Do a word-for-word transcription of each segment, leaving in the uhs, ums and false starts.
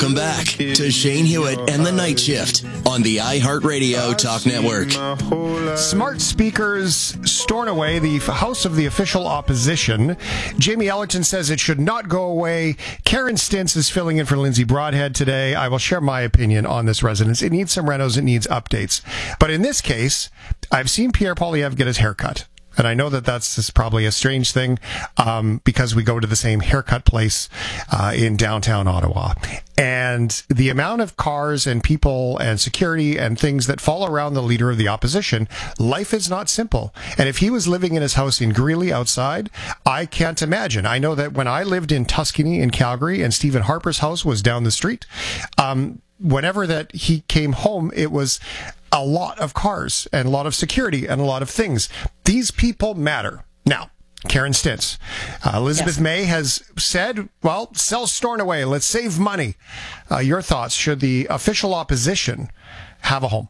Welcome back to Shane Hewitt and the Night Shift on the iHeartRadio Talk Network. Smart speakers stored away, the House of the Official Opposition. Jamie Ellerton says it should not go away. Karen Stintz is filling in for Lindsay Broadhead today. I will share my opinion on this residence. It needs some renos. It needs updates. But in this case, I've seen Pierre Poilievre get his hair cut. And I know that that's, that's probably a strange thing um, because we go to the same haircut place uh, in downtown Ottawa. And the amount of cars and people and security and things that fall around the leader of the opposition, life is not simple. And if he was living in his house in Greeley outside, I can't imagine. I know that when I lived in Tuscany in Calgary and Stephen Harper's house was down the street, um, whenever that he came home, it was a lot of cars and a lot of security and a lot of things. These people matter. Now, Karen Stintz. Uh, Elizabeth yes. May has said, well, sell Stornoway. Let's save money. Uh, your thoughts. Should the official opposition have a home?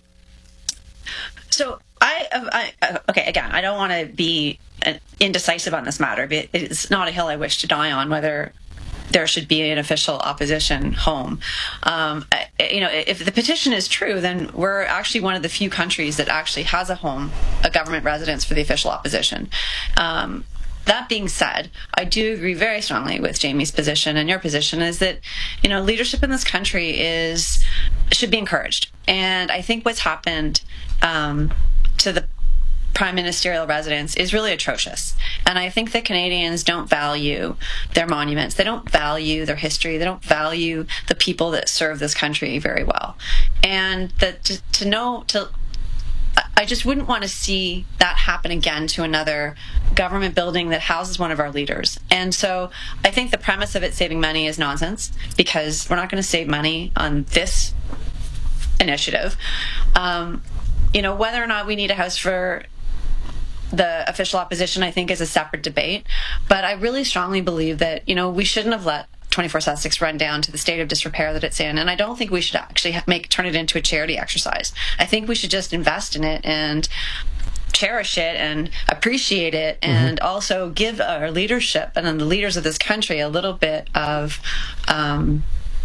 So, I, I okay, again, I don't want to be indecisive on this matter. But it's not a hill I wish to die on, whether there should be an official opposition home. Um, you know, if the petition is true, then we're actually one of the few countries that actually has a home, a government residence for the official opposition. Um, that being said, I do agree very strongly with Jamie's position and your position is that, you know, leadership in this country is should be encouraged. And I think what's happened um, to the prime ministerial residence is really atrocious. And I think that Canadians don't value their monuments. They don't value their history. They don't value the people that serve this country very well. And that to, to know, to, I just wouldn't want to see that happen again to another government building that houses one of our leaders. And so I think the premise of it saving money is nonsense because we're not going to save money on this initiative. Um, you know, whether or not we need a house for the official opposition, I think, is a separate debate. But I really strongly believe that, you know, we shouldn't have let twenty-four Sussex run down to the state of disrepair that it's in. And I don't think we should actually make turn it into a charity exercise. I think we should just invest in it and cherish it and appreciate it and mm-hmm. also give our leadership and then the leaders of this country a little bit of um,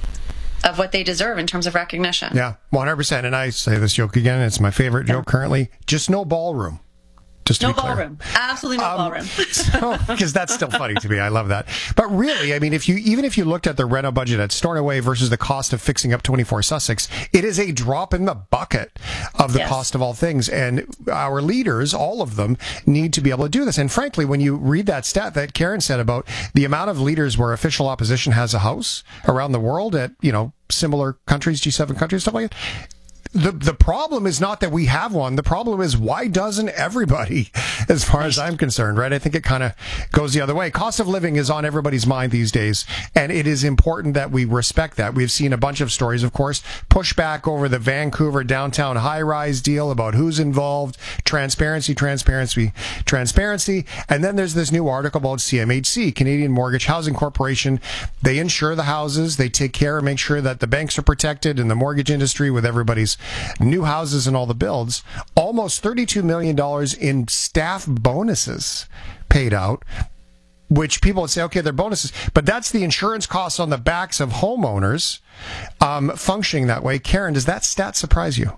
of what they deserve in terms of recognition. Yeah, one hundred percent. And I say this joke again, it's my favorite joke currently, just no ballroom. Just to no be clear. ballroom. Absolutely no um, ballroom. so, because that's still funny to me. I love that. But really, I mean, if you even if you looked at the reno budget at Stornoway versus the cost of fixing up twenty-four Sussex, it is a drop in the bucket of the yes. cost of all things. And our leaders, all of them, need to be able to do this. And frankly, when you read that stat that Karen said about the amount of leaders where official opposition has a house around the world at, you know, similar countries, G seven countries, stuff like that, The the problem is not that we have one. The problem is why doesn't everybody, as far as I'm concerned, right? I think it kind of goes the other way. Cost of living is on everybody's mind these days, and it is important that we respect that. We've seen a bunch of stories, of course, pushback over the Vancouver downtown high-rise deal about who's involved, transparency, transparency, transparency. And then there's this new article about C M H C, Canadian Mortgage Housing Corporation. They insure the houses. They take care and make sure that the banks are protected in the mortgage industry with everybody's new houses and all the builds. Almost thirty-two million dollars in staff bonuses paid out, which people would say, okay, they're bonuses, but that's the insurance costs on the backs of homeowners um, functioning that way. Karen, does that stat surprise you?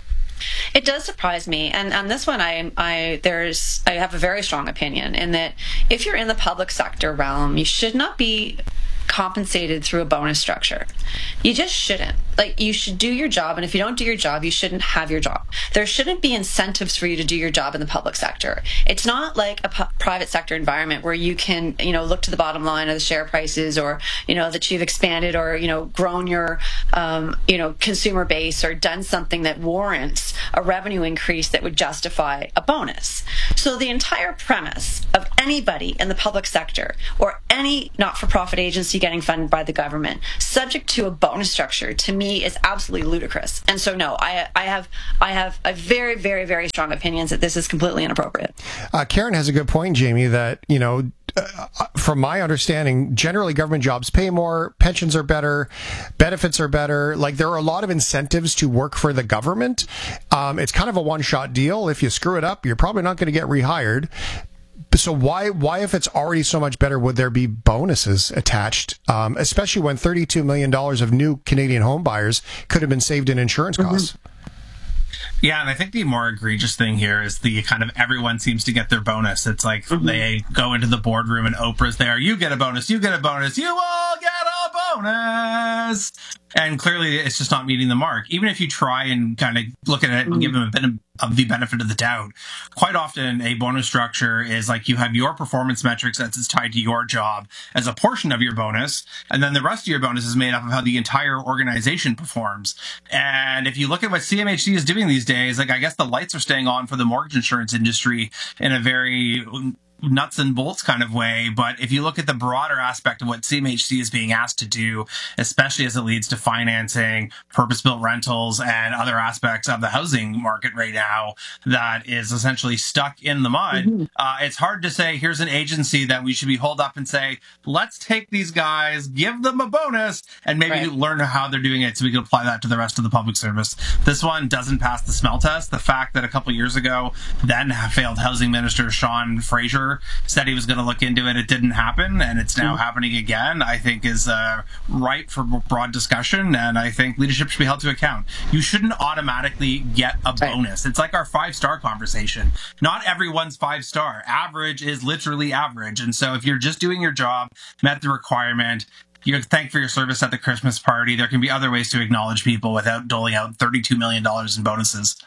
It does surprise me, and on this one, I, I there's I have a very strong opinion in that if you're in the public sector realm, you should not be compensated through a bonus structure. You just shouldn't. Like, you should do your job, and if you don't do your job, you shouldn't have your job. There shouldn't be incentives for you to do your job in the public sector. It's not like a pu- private sector environment where you can, you know, look to the bottom line of the share prices, or, you know, that you've expanded or, you know, grown your, um, you know, consumer base or done something that warrants a revenue increase that would justify a bonus. So the entire premise of anybody in the public sector or any not-for-profit agency getting funded by the government subject to a bonus structure, to me, is absolutely ludicrous. And so, no, I, I have I have a very, very, very strong opinions that this is completely inappropriate. Uh, Karen has a good point, Jamie, that, you know, uh, from my understanding, generally government jobs pay more, pensions are better, benefits are better. Like, there are a lot of incentives to work for the government. Um, it's kind of a one-shot deal. If you screw it up, you're probably not going to get rehired. So why, why, if it's already so much better, would there be bonuses attached? Um, especially when thirty-two million dollars of new Canadian home buyers could have been saved in insurance costs. Mm-hmm. Yeah, and I think the more egregious thing here is the kind of everyone seems to get their bonus. It's like mm-hmm. they go into the boardroom and Oprah's there. You get a bonus. You get a bonus. You all get a bonus. And clearly it's just not meeting the mark. Even if you try and kind of look at it and mm-hmm. give them a bit of the benefit of the doubt, quite often a bonus structure is like you have your performance metrics that's tied to your job as a portion of your bonus. And then the rest of your bonus is made up of how the entire organization performs. And if you look at what C M H C is doing these days, like I guess the lights are staying on for the mortgage insurance industry in a very nuts and bolts kind of way. But if you look at the broader aspect of what C M H C is being asked to do, especially as it leads to financing, purpose-built rentals, and other aspects of the housing market right now that is essentially stuck in the mud, mm-hmm. uh, it's hard to say, here's an agency that we should be hold up and say, let's take these guys, give them a bonus, and maybe right. learn how they're doing it so we can apply that to the rest of the public service. This one doesn't pass the smell test. The fact that a couple years ago, then failed housing minister Sean Fraser said he was going to look into it. It didn't happen, and it's now mm-hmm. happening again, I think is uh, ripe for broad discussion, and I think leadership should be held to account. You shouldn't automatically get a bonus. Right. It's like our five-star conversation. Not everyone's five-star. Average is literally average, and so if you're just doing your job, met the requirement, you're thanked for your service at the Christmas party, there can be other ways to acknowledge people without doling out thirty-two million dollars in bonuses.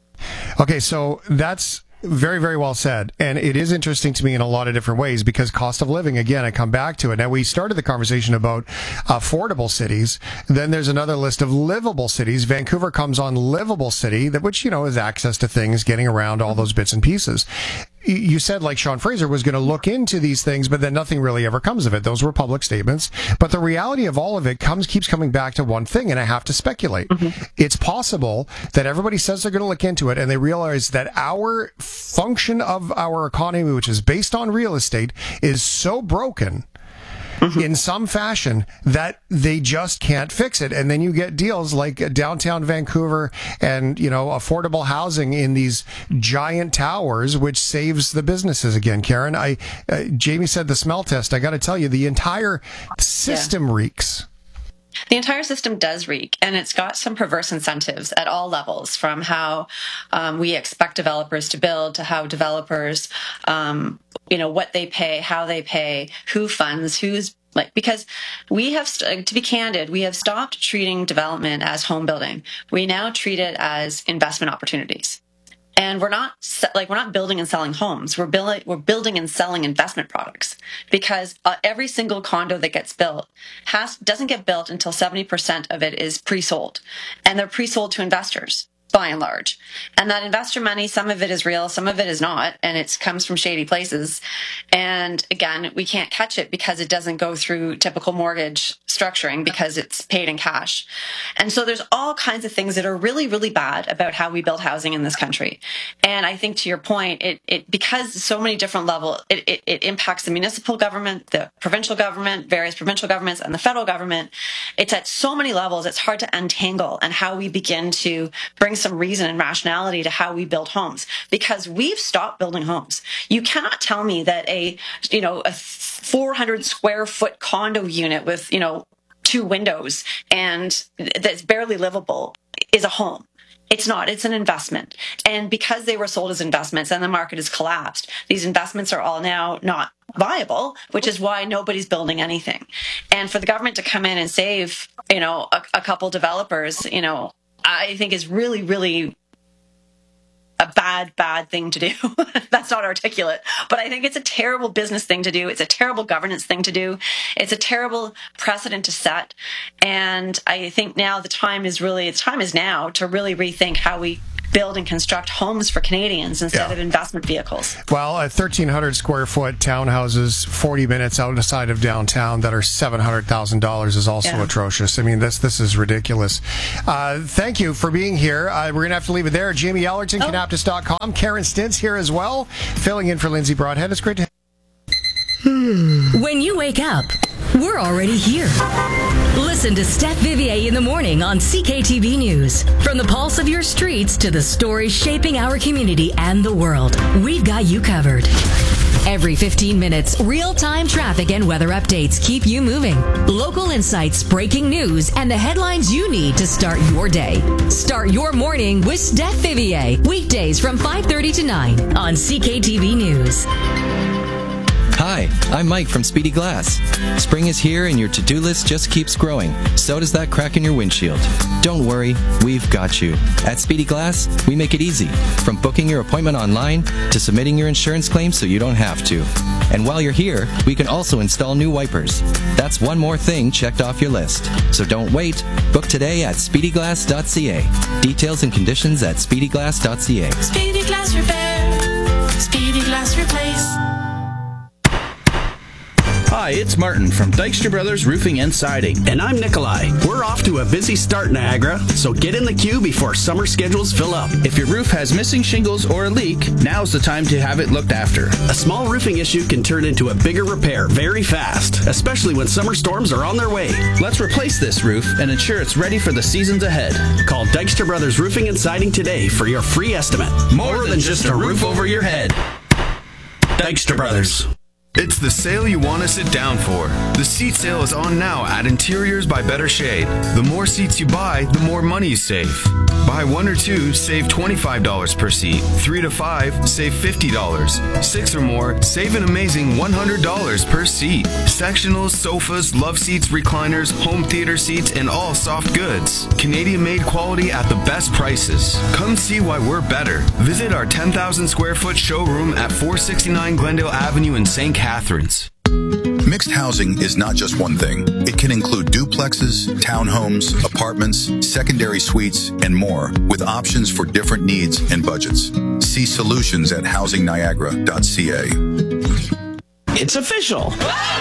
Okay, so that's very, very well said. And it is interesting to me in a lot of different ways because cost of living, again, I come back to it. Now, we started the conversation about affordable cities. Then there's another list of livable cities. Vancouver comes on livable city, that which, you know, is access to things, getting around, all those bits and pieces. You said like Sean Fraser was going to look into these things, but then nothing really ever comes of it. Those were public statements. But the reality of all of it comes keeps coming back to one thing, and I have to speculate. Mm-hmm. It's possible that everybody says they're going to look into it, and they realize that our function of our economy, which is based on real estate, is so broken Mm-hmm. in some fashion that they just can't fix it. And then you get deals like downtown Vancouver and, you know, affordable housing in these giant towers, which saves the businesses again. Karen, I, uh, Jamie said the smell test. I got to tell you, the entire system yeah. reeks. The entire system does reek, and it's got some perverse incentives at all levels, from how um, we expect developers to build to how developers, um, you know, what they pay, how they pay, who funds, who's like, because we have, st- to be candid, we have stopped treating development as home building. We now treat it as investment opportunities. And we're not like we're not building and selling homes. We're building we're building and selling investment products, because uh, every single condo that gets built has doesn't get built until seventy percent of it is pre-sold, and they're pre-sold to investors by and large. And that investor money, some of it is real, some of it is not, and it comes from shady places. And again, we can't catch it because it doesn't go through typical mortgage structuring because it's paid in cash. And so there's all kinds of things that are really, really bad about how we build housing in this country. And I think to your point, it, it because so many different levels, it, it, it impacts the municipal government, the provincial government, various provincial governments, and the federal government. It's at so many levels, it's hard to untangle and how we begin to bring some reason and rationality to how we build homes, because we've stopped building homes. You cannot tell me that a, you know, a four hundred square foot condo unit with, you know, two windows and that's barely livable is a home. It's not. It's an investment. And because they were sold as investments and the market has collapsed, these investments are all now not viable, which is why nobody's building anything. And for the government to come in and save, you know, a, a couple developers, you know, I think is really, really a bad, bad thing to do. That's not articulate, but I think it's a terrible business thing to do. It's a terrible governance thing to do. It's a terrible precedent to set. And I think now the time is really, the time is now to really rethink how we build and construct homes for Canadians instead yeah. of investment vehicles. Well, at thirteen hundred square foot townhouses, forty minutes outside of downtown that are seven hundred thousand dollars is also yeah. atrocious. I mean, this this is ridiculous. Uh, thank you for being here. Uh, we're going to have to leave it there. Jamie Ellerton, oh. Canaptus dot com. Karen Stintz here as well, filling in for Lindsay Broadhead. It's great to have When you wake up, we're already here. Listen to Steph Vivier in the morning on C K T V News. From the pulse of your streets to the stories shaping our community and the world, we've got you covered. Every fifteen minutes, real-time traffic and weather updates keep you moving. Local insights, breaking news, and the headlines you need to start your day. Start your morning with Steph Vivier. Weekdays from five thirty to nine on C K T V News. Hi, I'm Mike from Speedy Glass. Spring is here and your to-do list just keeps growing. So does that crack in your windshield. Don't worry, we've got you. At Speedy Glass, we make it easy. From booking your appointment online to submitting your insurance claim so you don't have to. And while you're here, we can also install new wipers. That's one more thing checked off your list. So don't wait. Book today at speedy glass dot c a. Details and conditions at speedy glass dot c a. Speedy Glass Repair. Speedy Glass Replace. Hi, it's Martin from Dykstra Brothers Roofing and Siding. And I'm Nikolai. We're off to a busy start, Niagara, so get in the queue before summer schedules fill up. If your roof has missing shingles or a leak, now's the time to have it looked after. A small roofing issue can turn into a bigger repair very fast, especially when summer storms are on their way. Let's replace this roof and ensure it's ready for the seasons ahead. Call Dykstra Brothers Roofing and Siding today for your free estimate. More, More than, than just a roof over your head. Dykstra Brothers. It's the sale you want to sit down for. The seat sale is on now at Interiors by Better Shade. The more seats you buy, the more money you save. Buy one or two, save twenty-five dollars per seat. Three to five, save fifty dollars. Six or more, save an amazing one hundred dollars per seat. Sectionals, sofas, love seats, recliners, home theater seats, and all soft goods. Canadian-made quality at the best prices. Come see why we're better. Visit our ten thousand square foot showroom at four sixty-nine Glendale Avenue in Saint Catharines. Mixed housing is not just one thing. It can include duplexes, townhomes, apartments, secondary suites, and more, with options for different needs and budgets. See solutions at housing niagara dot c a. It's official!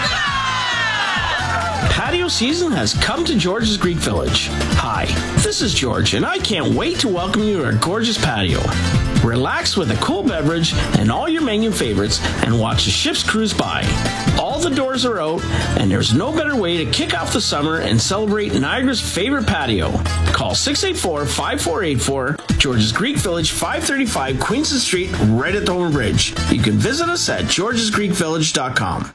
Patio season has come to George's Greek Village. Hi, this is George, and I can't wait to welcome you to our gorgeous patio. Relax with a cool beverage and all your menu favorites and watch the ships cruise by. All the doors are out, and there's no better way to kick off the summer and celebrate Niagara's favorite patio. Call six eight four, five four eight four, George's Greek Village, five thirty-five Queenston Street, right at Thornton Bridge. You can visit us at georges greek village dot com.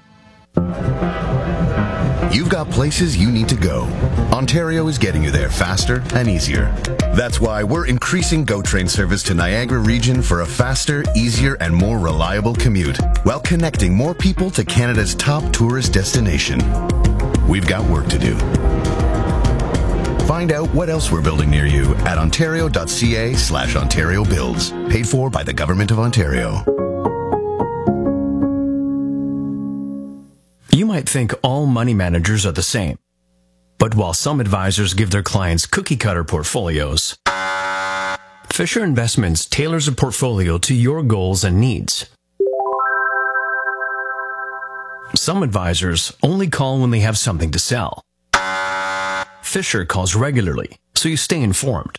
You've got places you need to go. Ontario is getting you there faster and easier. That's why we're increasing GO Train service to Niagara region for a faster, easier, and more reliable commute, while connecting more people to Canada's top tourist destination. We've got work to do. Find out what else we're building near you at ontario dot c a slash Ontario Builds. Paid for by the Government of Ontario. You might think all money managers are the same. But while some advisors give their clients cookie-cutter portfolios, Fisher Investments tailors a portfolio to your goals and needs. Some advisors only call when they have something to sell. Fisher calls regularly, so you stay informed.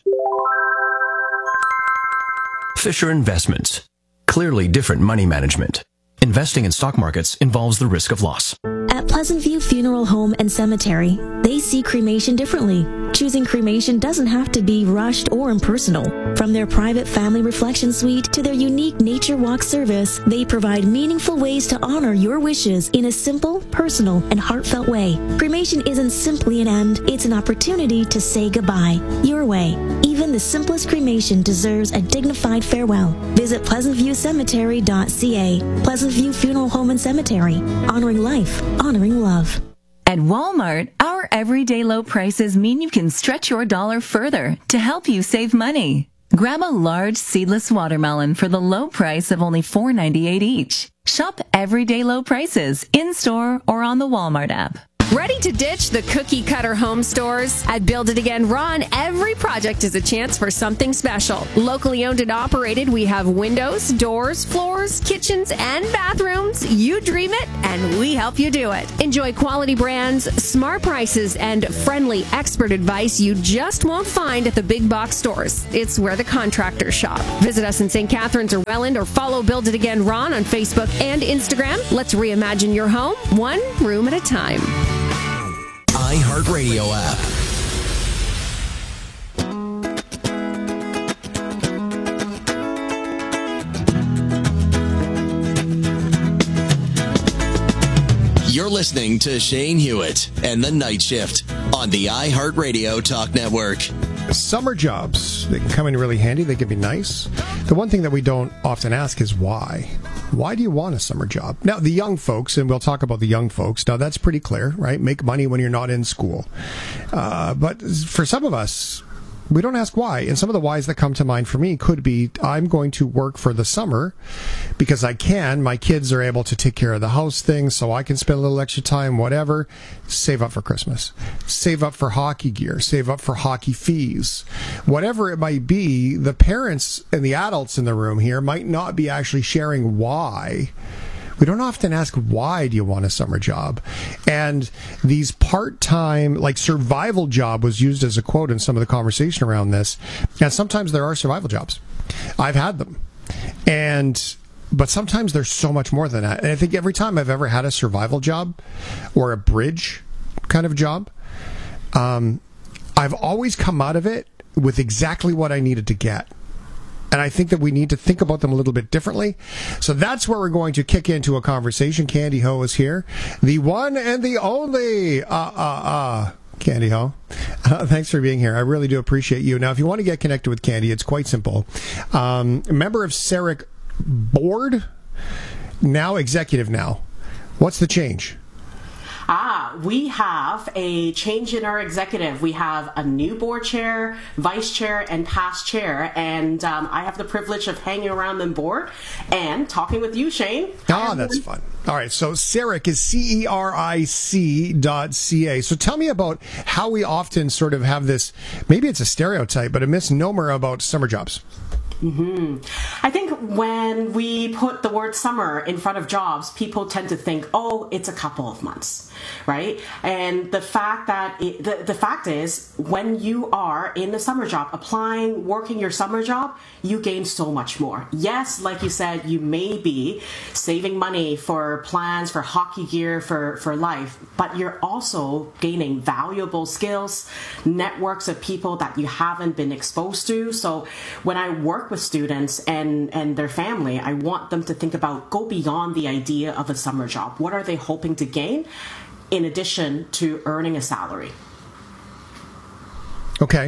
Fisher Investments. Clearly different money management. Investing in stock markets involves the risk of loss. At Pleasant View Funeral Home and Cemetery, they see cremation differently. Choosing cremation doesn't have to be rushed or impersonal. From their private family reflection suite to their unique nature walk service, they provide meaningful ways to honor your wishes in a simple, personal, and heartfelt way. Cremation isn't simply an end, it's an opportunity to say goodbye. Your way. Even the simplest cremation deserves a dignified farewell. Visit pleasant view cemetery dot c a. Pleasant View Funeral Home and Cemetery. Honoring life, honoring love. At Walmart, our everyday low prices mean you can stretch your dollar further to help you save money. Grab a large seedless watermelon for the low price of only four ninety-eight each. Shop everyday low prices in-store or on the Walmart app. Ready to ditch the cookie-cutter home stores? At Build It Again Ron, every project is a chance for something special. Locally owned and operated, we have windows, doors, floors, kitchens, and bathrooms. You dream it, and we help you do it. Enjoy quality brands, smart prices, and friendly expert advice you just won't find at the big box stores. It's where the contractors shop. Visit us in Saint Catharines or Welland, or follow Build It Again Ron on Facebook and Instagram. Let's reimagine your home, one room at a time. iHeartRadio app. listening to Shane Hewitt and the Night Shift on the iHeartRadio Talk Network. Summer jobs, they can come in really handy. They can be nice. The one thing that we don't often ask is why. Why do you want a summer job? Now, the young folks, and we'll talk about the young folks. Now, that's pretty clear, right? Make money when you're not in school. Uh, but for some of us, we don't ask why. And some of the whys that come to mind for me could be, I'm going to work for the summer because I can. My kids are able to take care of the house things, so I can spend a little extra time, whatever. Save up for Christmas. Save up for hockey gear. Save up for hockey fees. Whatever it might be, the parents and the adults in the room here might not be actually sharing why. We don't often ask, why do you want a summer job? And these part-time, like survival job was used as a quote in some of the conversation around this. And sometimes there are survival jobs. I've had them. And, but sometimes there's so much more than that. And I think every time I've ever had a survival job or a bridge kind of job, um, I've always come out of it with exactly what I needed to get. And I think that we need to think about them a little bit differently. So that's where we're going to kick into a conversation. Candy Ho is here. The one and the only, uh, uh, uh, Candy Ho. Uh, thanks for being here. I really do appreciate you. Now, if you want to get connected with Candy, it's quite simple. Um, member of C E R I C board, now executive now. What's the change? Ah, we have a change in our executive. We have a new board chair, vice chair, and past chair. And um, I have the privilege of hanging around the board and talking with you, Shane. Ah, that's fun. All right, so C E R I C is C E R I C dot C A. So tell me about how we often sort of have this, maybe it's a stereotype, but a misnomer about summer jobs. Mm-hmm. I think when we put the word summer in front of jobs, people tend to think, oh, it's a couple of months, right? And the fact that it, the, the fact is, when you are in the summer job, applying, working your summer job, you gain so much more. Yes, like you said, you may be saving money for plans, for hockey gear, for, for life, but you're also gaining valuable skills, networks of people that you haven't been exposed to. So when I work with students and, and their family, I want them to think about, go beyond the idea of a summer job. What are they hoping to gain in addition to earning a salary? Okay.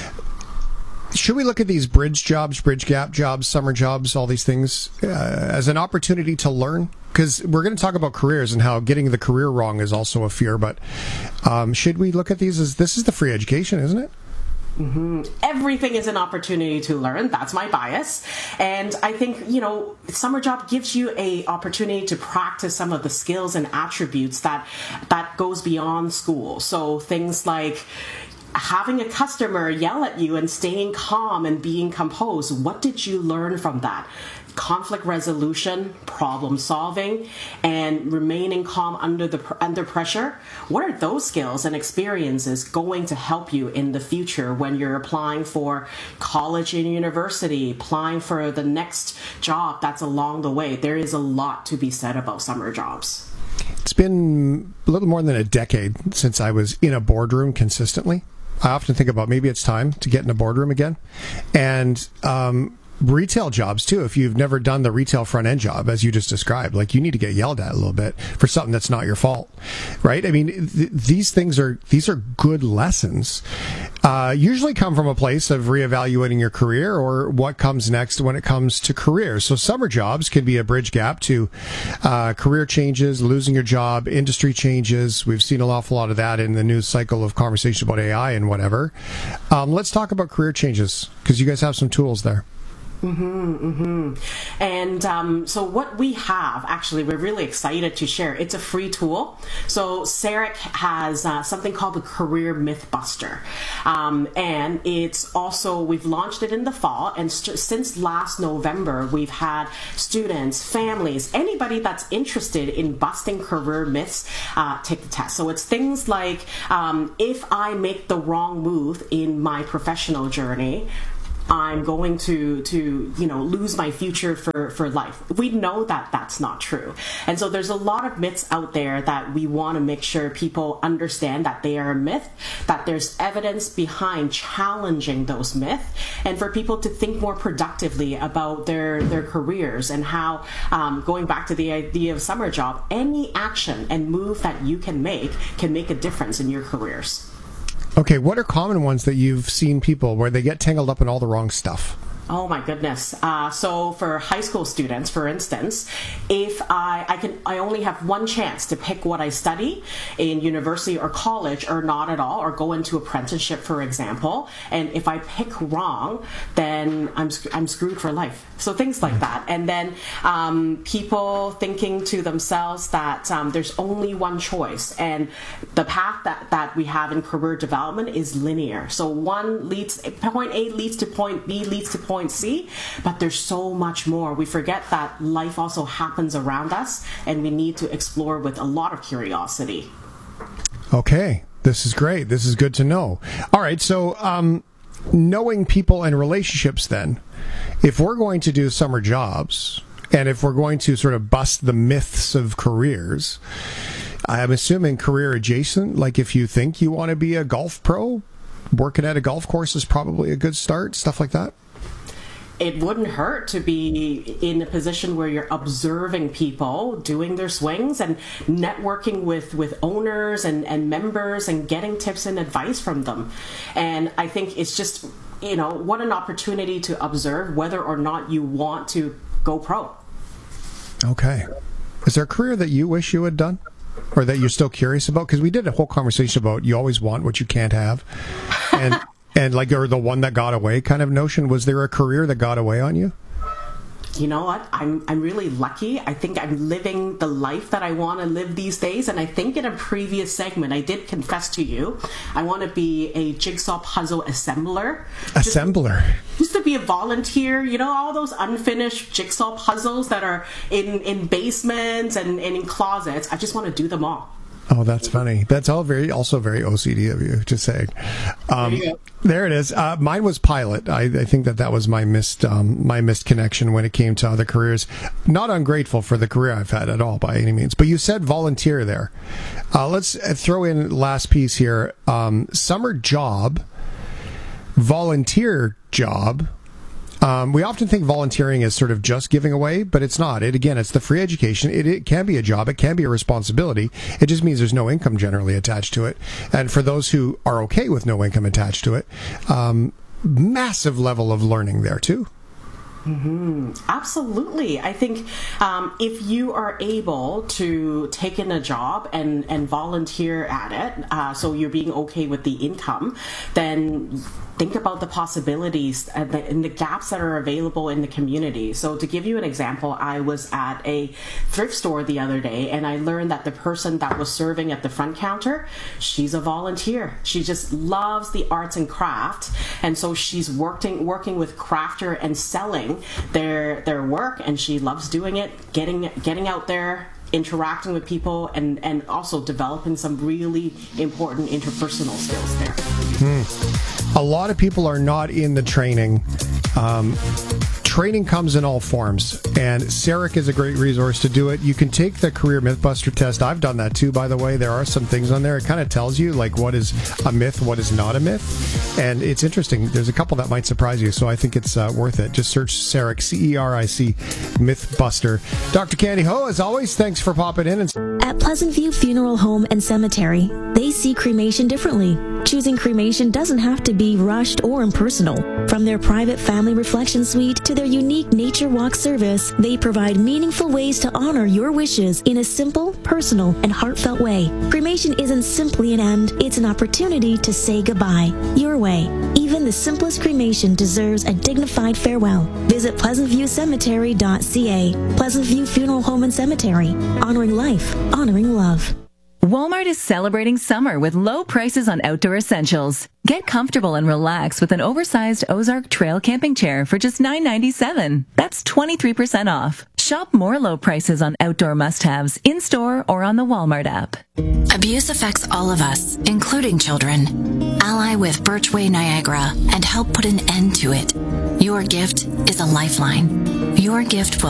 Should we look at these bridge jobs, bridge gap jobs, summer jobs, all these things uh, as an opportunity to learn? Because we're going to talk about careers and how getting the career wrong is also a fear. But um, should we look at these as, this is the free education, isn't it? Mm-hmm. Everything is an opportunity to learn. That's my bias. And I think, you know, summer job gives you a opportunity to practice some of the skills and attributes that that goes beyond school. So things like having a customer yell at you and staying calm and being composed. What did you learn from that? Conflict resolution, problem solving, and remaining calm under the under pressure. What are those skills and experiences going to help you in the future when you're applying for college and university, applying for the next job that's along the way? There is a lot to be said about summer jobs. It's been a little more than a decade since I was in a boardroom consistently. I often think about maybe it's time to get in a boardroom again. And um retail jobs too. If you've never done the retail front end job, as you just described, like you need to get yelled at a little bit for something that's not your fault, right? I mean, th- these things are these are good lessons. Uh, usually come from a place of reevaluating your career or what comes next when it comes to careers. So summer jobs can be a bridge gap to uh, career changes, losing your job, industry changes. We've seen an awful lot of that in the news cycle of conversation about A I and whatever. Um, let's talk about career changes because you guys have some tools there. Mm-hmm, mm-hmm. And um, so what we have, actually, we're really excited to share. It's a free tool. So C E R I C has uh, something called the Career Mythbuster. Um, and it's also, we've launched it in the fall. And st- since last November, we've had students, families, anybody that's interested in busting career myths, uh, take the test. So it's things like, um, if I make the wrong move in my professional journey, I'm going to, to you know, lose my future for, for life. We know that that's not true. And so there's a lot of myths out there that we want to make sure people understand that they are a myth, that there's evidence behind challenging those myths, and for people to think more productively about their, their careers and how, um, going back to the idea of summer job, any action and move that you can make can make a difference in your careers. Okay, what are common ones that you've seen people where they get tangled up in all the wrong stuff? Oh my goodness. Uh, so for high school students, for instance, if I, I can, I only have one chance to pick what I study in university or college or not at all, or go into apprenticeship, for example. And if I pick wrong, then I'm, I'm screwed for life. So things like that. And then um, people thinking to themselves that um, there's only one choice. And the path that, that we have in career development is linear. So one leads, point A leads to point B, leads to point C, but there's so much more. We forget that life also happens around us, and we need to explore with a lot of curiosity. Okay, this is great. This is good to know. All right, so um, knowing people and relationships then, if we're going to do summer jobs, and if we're going to sort of bust the myths of careers, I'm assuming career adjacent, like if you think you want to be a golf pro, working at a golf course is probably a good start, stuff like that? It wouldn't hurt to be in a position where you're observing people doing their swings and networking with, with owners and, and members and getting tips and advice from them. And I think it's just, you know, what an opportunity to observe whether or not you want to go pro. Okay. Is there a career that you wish you had done? Or that you're still curious about? Because we did a whole conversation about you always want what you can't have. And... And like, or the one that got away kind of notion. Was there a career that got away on you? You know what? I'm I'm really lucky. I think I'm living the life that I want to live these days. And I think in a previous segment, I did confess to you, I want to be a jigsaw puzzle assembler. Assembler? Just, just to be a volunteer. You know, all those unfinished jigsaw puzzles that are in, in basements and, and in closets. I just want to do them all. Oh, that's funny. That's all very, also very O C D of you, just saying. Um, there, there it is. Uh, mine was pilot. I, I think that that was my missed, um, my missed connection when it came to other careers. Not ungrateful for the career I've had at all by any means. But you said volunteer there. Uh, let's throw in last piece here. Um, summer job, volunteer job. Um, we often think volunteering is sort of just giving away, but it's not. It again, it's the free education. It, it can be a job. It can be a responsibility. It just means there's no income generally attached to it. And for those who are okay with no income attached to it, um, massive level of learning there too. Mm-hmm. Absolutely. I think um, if you are able to take in a job and, and volunteer at it, uh, so you're being okay with the income, then think about the possibilities and the, and the gaps that are available in the community. So to give you an example, I was at a thrift store the other day, and I learned that the person that was serving at the front counter, she's a volunteer. She just loves the arts and craft, and so she's working working with crafter and selling their their work, and she loves doing it, getting getting out there, interacting with people, and, and also developing some really important interpersonal skills there. Hmm. A lot of people are not in the training. Um, training comes in all forms, and Sarek is a great resource to do it. You can take the Career Mythbuster test. I've done that too, by the way. There are some things on there. It kind of tells you like what is a myth, what is not a myth, and it's interesting. There's a couple that might surprise you, so I think it's uh, worth it. Just search Sarek, C E R I C, Mythbuster. Doctor Candy Ho, as always, thanks for popping in. And at Pleasant View Funeral Home and Cemetery, they see cremation differently. Choosing cremation doesn't have to be rushed or impersonal. From their private family reflection suite to their unique nature walk service, they provide meaningful ways to honor your wishes in a simple, personal, and heartfelt way. Cremation isn't simply an end, it's an opportunity to say goodbye. Your way. Even the simplest cremation deserves a dignified farewell. Visit pleasant view cemetery dot c a. Pleasant View Funeral Home and Cemetery. Honoring life, honoring love. Walmart is celebrating summer with low prices on outdoor essentials. Get comfortable and relax with an oversized Ozark Trail camping chair for just nine ninety-seven. That's twenty-three percent off. Shop more low prices on outdoor must-haves in-store or on the Walmart app. Abuse affects all of us, including children. Ally with Birchway Niagara and help put an end to it. Your gift is a lifeline. Your gift will